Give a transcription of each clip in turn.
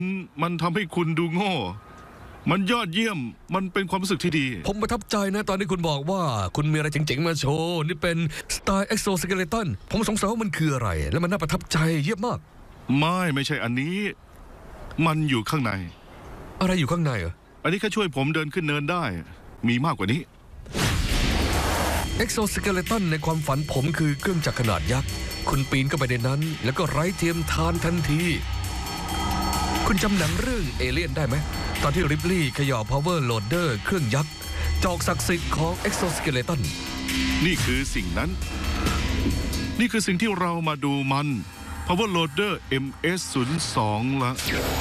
มันทำให้คุณดูโง่มันยอดเยี่ยมมันเป็นความรู้สึกที่ดีผมประทับใจนะตอนที่คุณบอกว่าคุณมีอะไรเจ๋งๆมาโชว์นี่เป็นสไตล์เอ็กโซสเกเลตันผมสงสัยว่ามันคืออะไรและมันน่าประทับใจเยี่ยมมากไม่ใช่อันนี้มันอยู่ข้างในอะไรอยู่ข้างในเหรออันนี้แค่ช่วยผมเดินขึ้นเนินได้มีมากกว่านี้เอ็กโซสเกเลตันในความฝันผมคือเครื่องจักรขนาดยักษ์คุณปีนเข้าไปในนั้นแล้วก็ไร้เทียมทานทันทีคุณจำหนังเรื่องเอเลี่ยนได้ไหมตอนที่ริปลี่เขย่า power loader เครื่องยักษ์จอกศักดิ์สิทธิ์ของเอ็กโซสเกเลตันนี่คือสิ่งนั้นนี่คือสิ่งที่เรามาดูมัน power loader MS02 ละ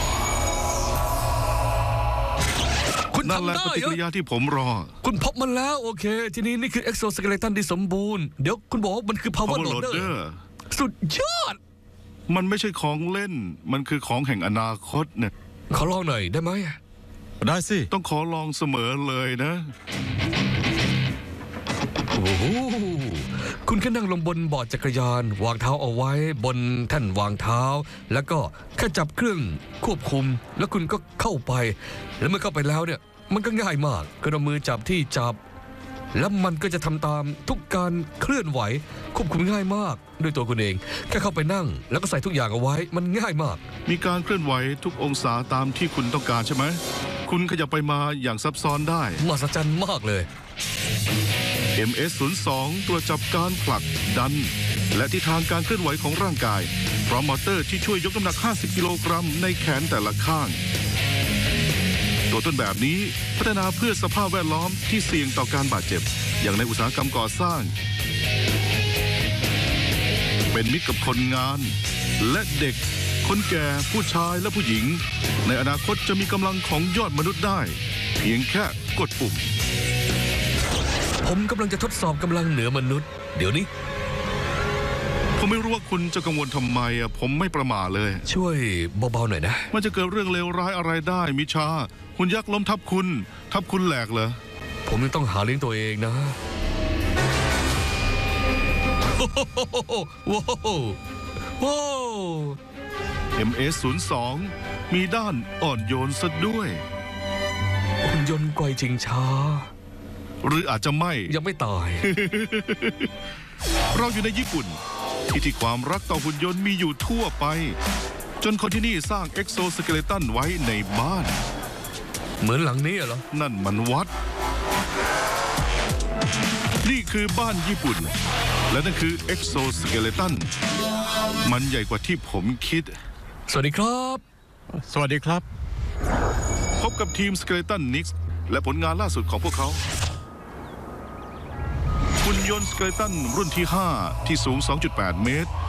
คุณนั่นแหละปฏิกิริยาที่ผมรอคุณพบมันแล้วโอเคทีนี้นี่คือเอ็กโซสเกเลตันที่สมบูรณ์เดี๋ยวคุณบอกว่ามันคือ power loader สุดยอดมันไม่ใช่ของเล่นมันคือของแห่งอนาคตเนี่ยขอลองหน่อยได้ไหมได้สิต้องขอลองเสมอเลยนะโอ้โหคุณแค่นั่งลงบนบอร์ดจักรยานวางเท้าเอาไว้บนแท่นวางเท้าแล้วก็แค่จับเครื่องควบคุมแล้วคุณก็เข้าไปแล้วเมื่อเข้าไปแล้วเนี่ยมันก็ง่ายมากก็เอามือจับที่จับแล้วมันก็จะทำตามทุกการเคลื่อนไหวควบคุมง่ายมากด้วยตัวคุณเองแค่เข้าไปนั่งแล้วก็ใส่ทุกอย่างเอาไว้มันง่ายมากมีการเคลื่อนไหวทุกองศาตามที่คุณต้องการใช่ไหมคุณขยับไปมาอย่างซับซ้อนได้มหัศจรรย์มากเลย MS02 ตรวจจับการผลักดันและทิศทางการเคลื่อนไหวของร่างกายพร้อมมอเตอร์ที่ช่วยยกน้ำหนัก50กิโลกรัมในแขนแต่ละข้างตัวต้นแบบนี้พัฒนาเพื่อสภาพแวดล้อมที่เสี่ยงต่อการบาดเจ็บอย่างในอุตสาหกรรมก่อสร้างเป็นมิตรกับคนงานและเด็กคนแก่ผู้ชายและผู้หญิงในอนาคตจะมีกำลังของยอดมนุษย์ได้เพียงแค่กดปุ่มผมกำลังจะทดสอบกำลังเหนือมนุษย์เดี๋ยวนี้ผมไม่รู้ว่าคุณจะกังวลทำไมผมไม่ประมาทเลยช่วยเบาๆหน่อยนะมันจะเกิดเรื่องเลวร้ายอะไรได้มิชาคุณยักษ์ล้มทับคุณแหลกเหรอผมยังต้องหาเลี้ยงตัวเองนะว้าว MS02 มีด้านอ่อนโยนซะด้วยหุ่นยนต์ไกวชิงช้าหรืออาจจะไม่ยังไม่ตายเราอยู่ในญี่ปุ่นที่ความรักต่อหุ่นยนต์มีอยู่ทั่วไปจนคนที่นี่สร้างเอ็กโซสเกเลตันไว้ในบ้านเหมือนหลังนี้เหรอนั่นมันวัดนี่คือบ้านญี่ปุ่นและนั่นคือเอ็กโซสเกเลตันมันใหญ่กว่าที่ผมคิดสวัสดีครับสวัสดีครับพบกับทีมสเกเลตันนิกส์และผลงานล่าสุดของพวกเขาหุ่นยนต์สเกเลตันรุ่นที่5ที่สูง 2.8 เมตร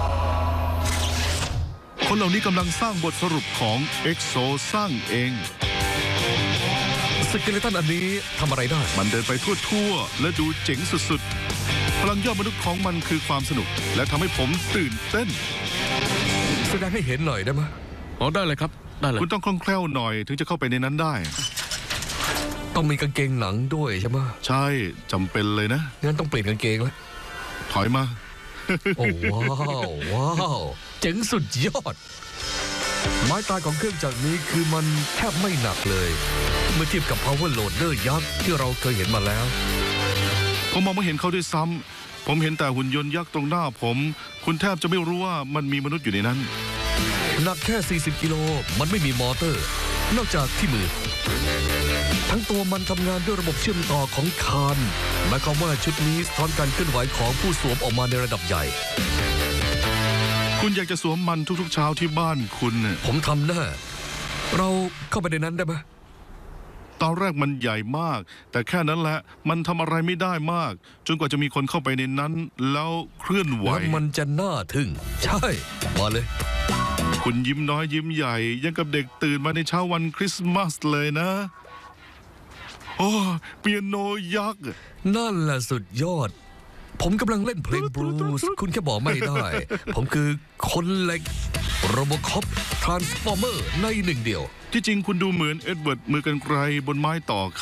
คนเหล่านี้กำลังสร้างบทสรุปของเอ็กโซสร้างเองสเกเลตันอันนี้ทำอะไรได้มันเดินไปทั่วๆและดูเจ๋งสุดๆพลังยอดมนุษย์ของมันคือความสนุกและทำให้ผมตื่นเต้นแสดงให้เห็นหน่อยได้ไหมได้เลยครับได้เลยคุณต้องคล่องแคล่วหน่อยถึงจะเข้าไปในนั้นได้ต้องมีกางเกงหนังด้วยใช่ไหมใช่จำเป็นเลยนะงั้นต้องเปลี่ยนกางเกงแล้วถอยมาโอ้ว้าวเจ๋งสุดยอดไม้ตายของเครื่องจักรนี้คือมันแทบไม่หนักเลยเมื่อเทียบกับ power loader ยักษ์ที่เราเคยเห็นมาแล้วผมมองไม่เห็นเขาด้วยซ้ำผมเห็นแต่หุ่นยนต์ยักษ์ตรงหน้าผมคุณแทบจะไม่รู้ว่ามันมีมนุษย์อยู่ในนั้นหนักแค่40กิโลมันไม่มีมอเตอร์นอกจากที่มือทั้งตัวมันทำงานด้วยระบบเชื่อมต่อของคานหมายความว่าชุดนี้สะท้อนการเคลื่อนไหวของผู้สวมออกมาในระดับใหญ่คุณอยากจะสวมมันทุกๆเช้าที่บ้านคุณผมทำแน่เราเข้าไปในนั้นได้ไหมตอนแรกมันใหญ่มากแต่แค่นั้นแหละมันทำอะไรไม่ได้มากจนกว่าจะมีคนเข้าไปในนั้นแล้วเคลื่อนไหวแล้วมันจะน่าทึ่งใช่มาเลยคุณยิ้มน้อยยิ้มใหญ่ยังกับเด็กตื่นมาในเช้าวันคริสต์มาสเลยนะโอ้เปียโนยักษ์นั่นแหละสุดยอดผมกำลังเล่นเพลงบลูส์คุณแค่บอกไม่ได้ผมคือคนเล็กโรโบคอปทรานส์ฟอร์เมอร์ในหนึ่งเดียวที่จริงคุณดูเหมือนเอ็ดเวิร์ดมือกันไกลบนไม้ต่อขา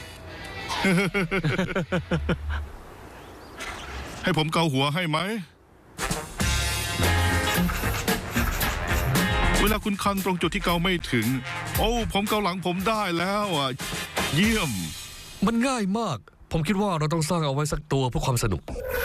ให้ผมเกาหัวให้ไหมเวลาคุณคันตรงจุดที่เกาไม่ถึง โอ้ผมเกาหลังผมได้แล้วอ่ะเยี่ยมมันง่ายมาก ผมคิดว่าเราต้องสร้างเอาไว้สักตัวเพื่อความสนุก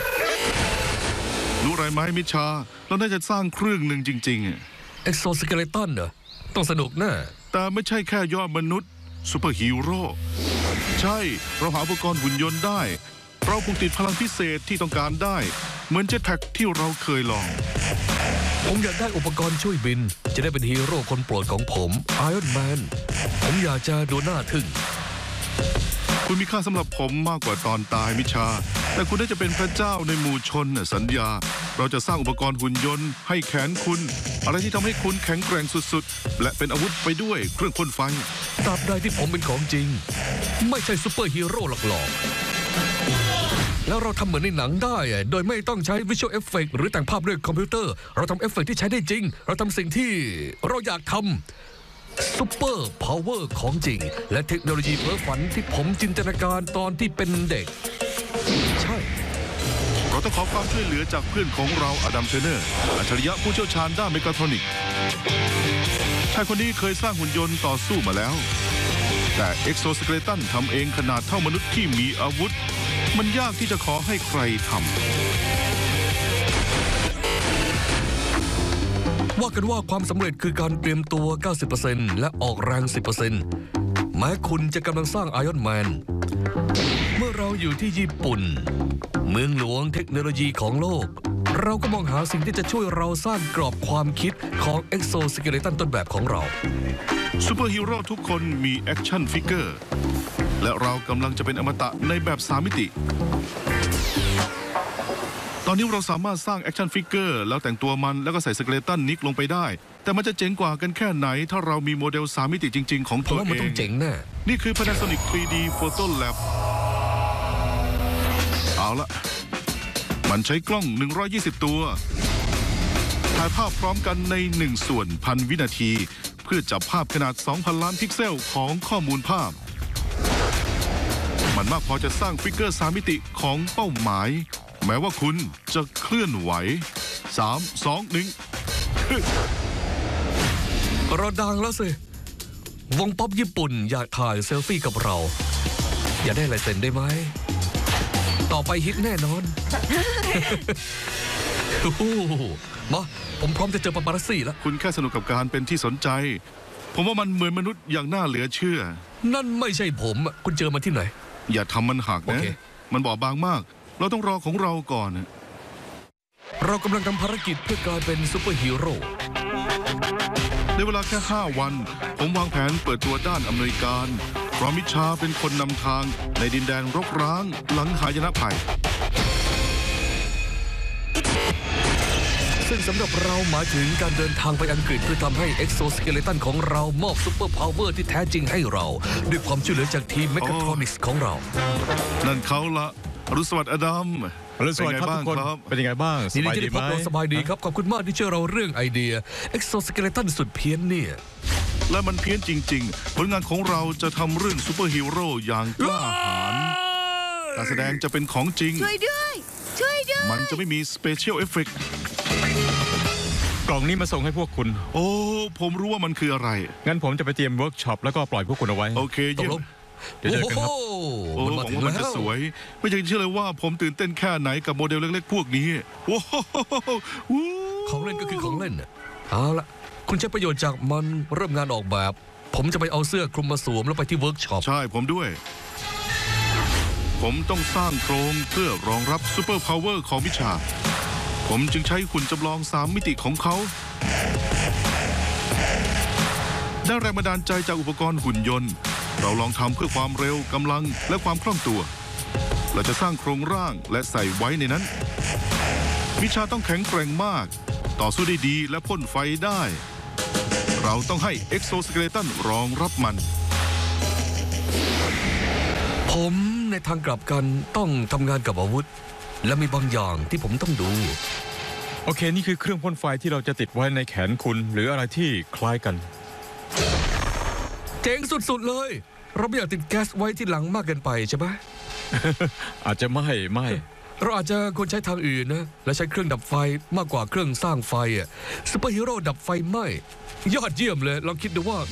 รู้อะไรไหมมิชา เราน่าจะสร้างเครื่องหนึ่งจริงๆเอ็กโซสเกเลตันเหรอต้องสนุกแน่แต่ไม่ใช่แค่ยอดมนุษย์ซูเปอร์ฮีโร่ใช่เราหาอุปกรณ์หุ่นยนต์ได้ เราผูกติดพลังพิเศษที่ต้องการได้ เหมือนเจ็ตแพ็กที่เราเคยลองผมอยากได้อุปกรณ์ช่วยบิน จะได้เป็นฮีโร่คนโปรดของผมไอรอนแมนผมอยากจะดูหน้าทึ่งคุณมีค่าสำหรับผมมากกว่าตอนตายมิชา แต่คุณน่าจะเป็นพระเจ้าในหมู่ชนสัญญา เราจะสร้างอุปกรณ์หุ่นยนต์ให้แขนคุณ อะไรที่ทำให้คุณแข็งแกร่งสุดๆ และเป็นอาวุธไปด้วยเครื่องพ่นไฟตราบใดที่ผมเป็นของจริง ไม่ใช่ซูเปอร์ฮีโร่หลอกๆแล้วเราทำเหมือนในหนังได้อะโดยไม่ต้องใช้วิชวลเอฟเฟกต์หรือแต่งภาพด้วยคอมพิวเตอร์ เราทำเอฟเฟกต์ที่ใช้ได้จริง เราทำสิ่งที่เราอยากทำซูเปอร์พาวเวอร์ของจริง และเทคโนโลยีเพ้อฝันที่ผมจินตนาการตอนที่เป็นเด็ก ใช่เราต้องขอความช่วยเหลือจากเพื่อนของเราอดัมเทรนเนอร์อัจฉริยะผู้เชี่ยวชาญด้านเมกาทรอนิกส์ชายคนนี้เคยสร้างหุ่นยนต์ต่อสู้มาแล้ว แต่เอ็กโซสเกเลตันทำเองขนาดเท่ามนุษย์ที่มีอาวุธ มันยากที่จะขอให้ใครทำว่ากันว่าความสำเร็จคือการเตรียมตัว 90% และออกแรง 10%แม้คุณจะกำลังสร้างไอรอนแมนเมื่อเราอยู่ที่ญี่ปุ่น เมืองหลวงเทคโนโลยีของโลก เราก็มองหาสิ่งที่จะช่วยเราสร้างกรอบความคิดของเอ็กโซสเกเลตันต้นแบบของเราซูเปอร์ฮีโร่ทุกคนมีแอคชั่นฟิกเกอร์และเรากำลังจะเป็นอมตะในแบบ3มิติ ตอนนี้เราสามารถสร้างแอคชั่นฟิกเกอร์แล้วแต่งตัวมันแล้วก็ใส่สเกเลตันนิกลงไปได้ แต่มันจะเจ๋งกว่ากันแค่ไหนถ้าเรามีโมเดล3มิติจริงๆของเพตัวราะว่าเอมันต้องงเจ๋งแน่นี่คือ Panasonic 3D Photo Lab เอาละมันใช้กล้อง 120 ตัวถ่ายภาพพร้อมกันใน1 ส่วนพันวินาที เพื่อจับภาพขนาด 2,000 ล้านพิกเซลของข้อมูลภาพ มันมากพอจะสร้างฟิกเกอร์3มิติของเป้าหมาย แม้ว่าคุณจะเคลื่อนไหว 3 2 1 เราดังแล้วสิ วงป๊อปญี่ปุ่นอยากถ่ายเซลฟี่กับเรา อย่าได้ลายเซ็นได้ไหม ต่อไปฮิตแน่นอน โอ้โหมาผมพร้อมจะเจอปาปารัสซี่แล้วคุณแค่สนุกกับการเป็นที่สนใจ ผมว่ามันเหมือนมนุษย์อย่างน่าเหลือเชื่อนั่นไม่ใช่ผมอะคุณเจอมาที่ไหนอย่าทำมันหักโอนะเคมันบอบบางมาก เราต้องรอของเราก่อนเรากำลังทำภารกิจเพื่อกลายเป็นซูเปอร์ฮีโร่ในเวลาแค่ 5 วัน ผมวางแผนเปิดตัวด้านอำนวยการเพราะมิชาเป็นคนนำทางในดินแดนรกร้างหลังหายนะภัยซึ่งสำหรับเราหมายถึงการเดินทางไปอังกฤษเพื่อทำให้เอ็กโซสเกเลตันของเรามอบซูเปอร์พาวเวอร์ที่แท้จริงให้เรา ด้วยความช่วยเหลือจากทีมเมกาทรอนิกส์ของเรานั่นเขาละอรุณสวัสดิ์อดัมอรุณสวัสดิ์ครับทุกคน เป็นยังไงบ้าง สยินดีบายที่ดีได้พไหมบเราสบายดีครับ ขอบคุณมากที่ช่วยเราเรื่องไอเดียเอ็กโซสเกเลตันสุดเพี้ยนเนี่ยและมันเพี้ยนจริง ๆ ผลงานของเราจะทำเรื่องซูเปอร์ฮีโร่อย่างกล้าหาญการแสดงจะเป็นของจริงช่วยด้วย ช่วยด้วยมันจะไม่มีสเปเชียลเอฟเฟกต์กล่องนี้มาส่งให้พวกคุณโอ้ ผมรู้ว่ามันคืออะไรงั้นผมจะไปเตรียมเวิร์กช็อปแล้วก็ปล่อยพวกคุณเอาไว้โอเคตกเยี่ยลมงเดี๋ยวเจอกันครับโอ้มันหมาวังถึงว่ามันแล้จะวสวย ไม่อยากจะเชื่อเลยว่าผมตื่นเต้นแค่ไหนกับโมเดลเล็กๆพวกนี้ว้าวของเล่นก็คือของเล่นน่ะเอาละคุณใช้ประโยชน์จากมันเริ่มงานออกแบบ ผมจะไปเอาเสื้อคลุมมาสวมแล้วไปที่เวิร์กช็อปใช่ผมด้วย ผมต้องสร้างโครงเพื่อรองรับซูเปอร์พาวเวอร์ของวิชา ผมจึงใช้หุ่นจำลอง3มิติของเขา ได้แรงบันดาลใจจากอุปกรณ์หุ่นยนต์ เราลองทำเพื่อความเร็วกำลังและความคล่องตัว เราจะสร้างโครงร่างและใส่ไว้ในนั้น วิชาต้องแข็งแกร่งมาก ต่อสู้ได้ดีและพ่นไฟได้ เราต้องให้เอ็กโซสเกเลตันรองรับมันผมในทางกลับกันต้องทำงานกับอาวุธ และมีบางอย่างที่ผมต้องดูโอเค นี่คือเครื่องพ่นไฟที่เราจะติดไว้ในแขนคุณ หรืออะไรที่คล้ายกันเจ๋งสุดๆเลย เราไม่อยากติดแก๊สไว้ที่หลังมากเกินไปใช่ไหมอาจจะไม่เราอาจจะควรใช้ทางอื่นนะ และใช้เครื่องดับไฟมากกว่าเครื่องสร้างไฟอ่ะซูเปอร์ฮีโร่ดับไฟไหม้ยอดเยี่ยมเลยลองคิดดูว่า